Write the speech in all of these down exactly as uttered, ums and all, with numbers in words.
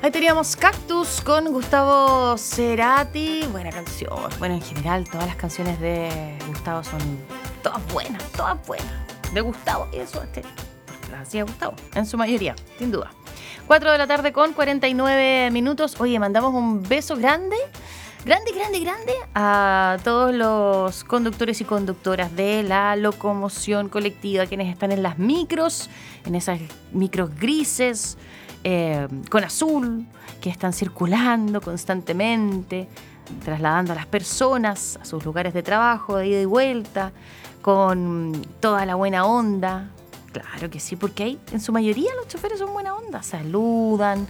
Ahí teníamos Cactus con Gustavo Cerati. Buena canción. Bueno, en general todas las canciones de Gustavo son todas buenas, todas buenas. De Gustavo y de Soda Stereo. Las hacía Gustavo, en su mayoría, sin duda. cuatro de la tarde con cuarenta y nueve minutos. Oye, mandamos un beso grande, grande, grande, grande a todos los conductores y conductoras de la locomoción colectiva, quienes están en las micros, en esas micros grises, eh, con azul, que están circulando constantemente, trasladando a las personas a sus lugares de trabajo, de ida y vuelta, con toda la buena onda. Claro que sí, porque ahí en su mayoría los choferes son buena onda, saludan,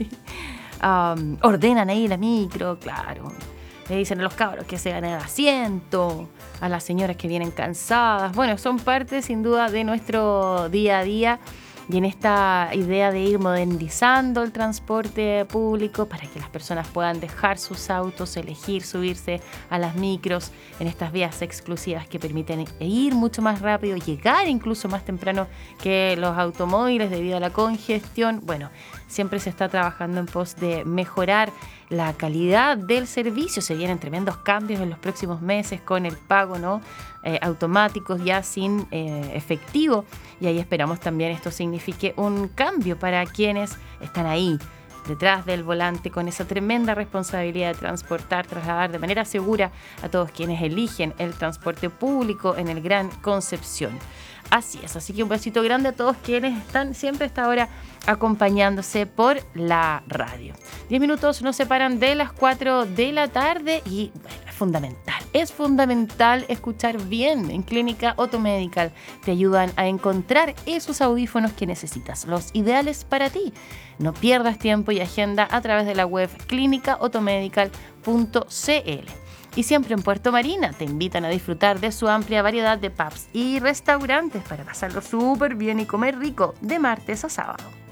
um, ordenan ahí la micro, claro. Le dicen a los cabros que se ganen el asiento, a las señoras que vienen cansadas. Bueno, son parte sin duda de nuestro día a día y en esta idea de ir modernizando el transporte público para que las personas puedan dejar sus autos, elegir subirse a las micros en estas vías exclusivas que permiten ir mucho más rápido, llegar incluso más temprano que los automóviles debido a la congestión. Bueno, siempre se está trabajando en pos de mejorar la calidad del servicio. Se vienen tremendos cambios en los próximos meses con el pago, ¿no? Eh, automáticos ya sin eh, efectivo, y ahí esperamos también esto signifique un cambio para quienes están ahí detrás del volante con esa tremenda responsabilidad de transportar, trasladar de manera segura a todos quienes eligen el transporte público en el Gran Concepción. Así es, así que un besito grande a todos quienes están siempre a esta hora acompañándose por la radio. Diez minutos nos separan de las cuatro de la tarde y bueno, es fundamental, es fundamental escuchar bien. En Clínica Otomedical te ayudan a encontrar esos audífonos que necesitas, los ideales para ti. No pierdas tiempo y agenda a través de la web clínica otomedical punto c l. Y siempre en Puerto Marina te invitan a disfrutar de su amplia variedad de pubs y restaurantes para pasarlo súper bien y comer rico de martes a sábado.